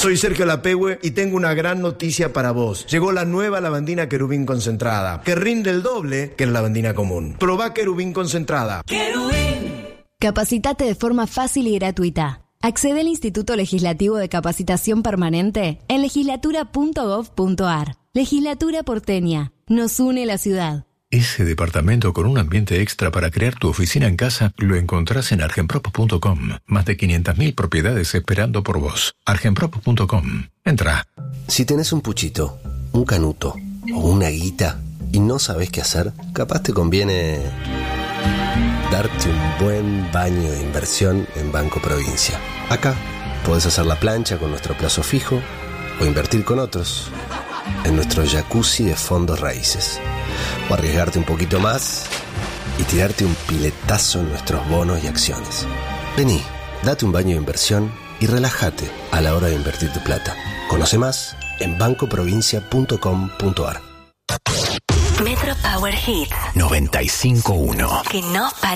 Soy Sergio Lapehue y tengo una gran noticia para vos. Llegó la nueva lavandina Querubín concentrada, que rinde el doble que la lavandina común. Probá Querubín concentrada. Querubín. Capacitate de forma fácil y gratuita. Accede al Instituto Legislativo de Capacitación Permanente en legislatura.gov.ar. Legislatura porteña. Nos une la ciudad. Ese departamento con un ambiente extra para crear tu oficina en casa lo encontrás en argenprop.com. Más de 500.000 propiedades esperando por vos. argenprop.com. Entra. Si tenés un puchito, un canuto o una guita y no sabés qué hacer, capaz te conviene darte un buen baño de inversión en Banco Provincia. Acá podés hacer la plancha con nuestro plazo fijo o invertir con otros en nuestro jacuzzi de fondos raíces. O arriesgarte un poquito más y tirarte un piletazo en nuestros bonos y acciones. Vení, date un baño de inversión y relájate a la hora de invertir tu plata. Conoce más en bancoprovincia.com.ar. Metro Power Hits 95.1. Que no para.